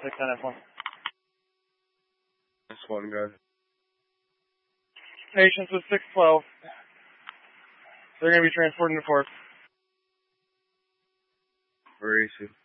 6 on F1. That's one guy. Patients with 612. They're going to be transported to Fort. Where is he?